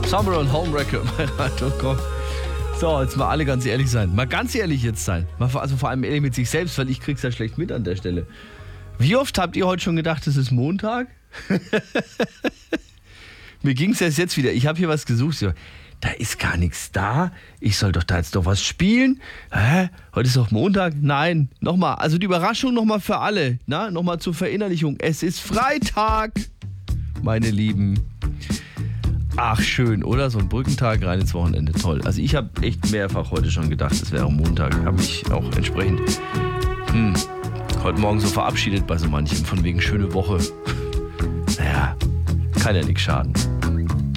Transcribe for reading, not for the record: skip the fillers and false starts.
Summer und Homewrecker. So, jetzt mal alle ganz ehrlich sein. Mal ganz ehrlich jetzt sein. Also vor allem ehrlich mit sich selbst, weil ich krieg's ja schlecht mit an der Stelle. Wie oft habt ihr heute schon gedacht, es ist Montag? Mir ging's erst jetzt wieder. Ich habe hier was gesucht. Da ist gar nichts da. Ich soll doch da jetzt doch was spielen. Hä? Heute ist doch Montag? Nein. Nochmal. Also die Überraschung nochmal für alle. Nochmal zur Verinnerlichung. Es ist Freitag, meine Lieben. Ach, schön, oder? So ein Brückentag rein ins Wochenende. Toll. Also ich habe echt mehrfach heute schon gedacht, es wäre Montag. Habe mich auch entsprechend heute Morgen so verabschiedet bei so manchem. Von wegen schöne Woche. Naja, kann ja nichts schaden.